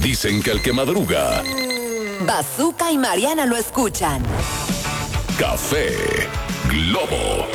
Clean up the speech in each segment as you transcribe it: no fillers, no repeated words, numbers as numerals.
Dicen que el que madruga, Bazooka y Mariana lo escuchan. Café Globo.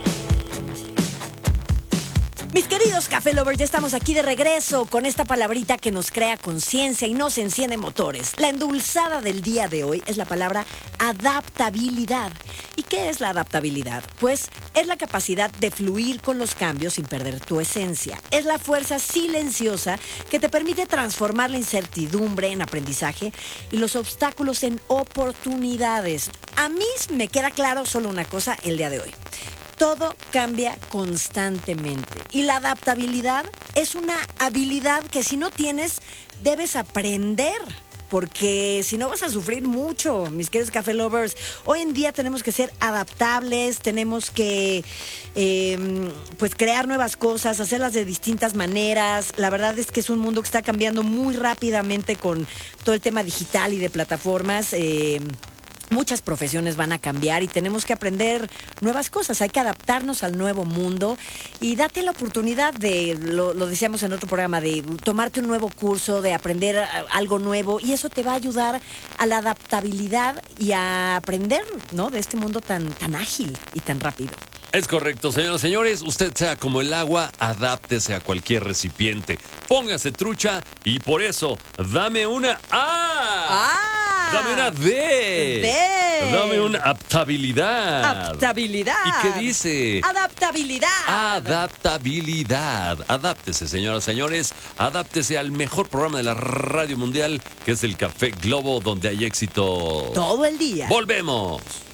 Mis queridos Café Lovers, ya estamos aquí de regreso con esta palabrita que nos crea conciencia y nos enciende motores. La endulzada del día de hoy es la palabra adaptabilidad. ¿Y qué es la adaptabilidad? Pues es la capacidad de fluir con los cambios sin perder tu esencia. Es la fuerza silenciosa que te permite transformar la incertidumbre en aprendizaje y los obstáculos en oportunidades. A mí me queda claro solo una cosa el día de hoy. Todo cambia constantemente y la adaptabilidad es una habilidad que si no tienes, debes aprender. Porque si no vas a sufrir mucho, mis queridos Café Lovers. Hoy en día tenemos que ser adaptables, tenemos que pues crear nuevas cosas, hacerlas de distintas maneras. La verdad es que es un mundo que está cambiando muy rápidamente con todo el tema digital y de plataformas. Muchas profesiones van a cambiar y tenemos que aprender nuevas cosas. Hay que adaptarnos al nuevo mundo y date la oportunidad de, lo decíamos en otro programa, de tomarte un nuevo curso, de aprender algo nuevo y eso te va a ayudar a la adaptabilidad y a aprender, ¿no? De este mundo tan ágil y tan rápido. Es correcto, señoras y señores. Usted sea como el agua, adáptese a cualquier recipiente. Póngase trucha y por eso, dame una A. Dame una D. Dame una adaptabilidad. Adaptabilidad. ¿Y qué dice? Adaptabilidad. Adaptabilidad. Adáptese, señoras y señores. Adáptese al mejor programa de la radio mundial, que es el Café Globo, donde hay éxito todo el día. Volvemos.